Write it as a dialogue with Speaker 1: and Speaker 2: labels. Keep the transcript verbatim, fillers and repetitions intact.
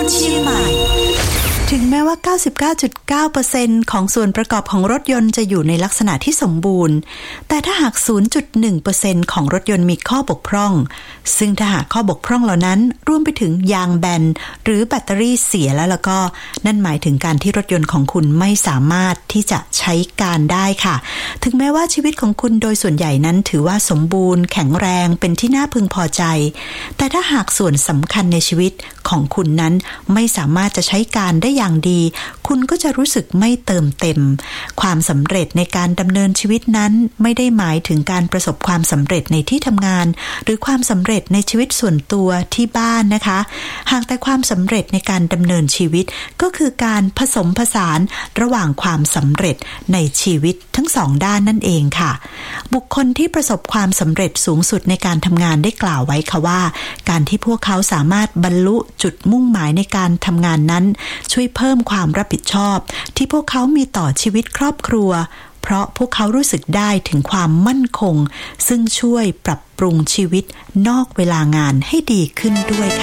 Speaker 1: นเชียงใหม่
Speaker 2: ถึงแม้ว่า เก้าสิบเก้าจุดเก้าเปอร์เซ็นต์ ของส่วนประกอบของรถยนต์จะอยู่ในลักษณะที่สมบูรณ์แต่ถ้าหาก ศูนย์จุดหนึ่งเปอร์เซ็นต์ ของรถยนต์มีข้อบกพร่องซึ่งถ้าหากข้อบกพร่องเหล่านั้นรวมไปถึงยางแบนหรือแบตเตอรี่เสียแล้วแล้วก็นั่นหมายถึงการที่รถยนต์ของคุณไม่สามารถที่จะใช้การได้ค่ะถึงแม้ว่าชีวิตของคุณโดยส่วนใหญ่นั้นถือว่าสมบูรณ์แข็งแรงเป็นที่น่าพึงพอใจแต่ถ้าหากส่วนสำคัญในชีวิตของคุณนั้นไม่สามารถจะใช้การได้อย่างดีคุณก็จะรู้สึกไม่เติมเต็มความสำเร็จในการดำเนินชีวิตนั้นไม่ได้หมายถึงการประสบความสำเร็จในที่ทำงานหรือความสำเร็จในชีวิตส่วนตัวที่บ้านนะคะหากแต่ความสำเร็จในการดำเนินชีวิตก็คือการผสมผสานระหว่างความสำเร็จในชีวิตทั้งสองด้านนั่นเองค่ะบุคคลที่ประสบความสำเร็จสูงสุดในการทำงานได้กล่าวไว้ค่ะว่าการที่พวกเขาสามารถบรรลุจุดมุ่งหมายในการทำงานนั้นช่วยเพิ่มความรับผิดชอบที่พวกเขามีต่อชีวิตครอบครัวเพราะพวกเขารู้สึกได้ถึงความมั่นคงซึ่งช่วยปรับปรุงชีวิตนอกเวลางานให้ดีขึ้นด้วยค่ะ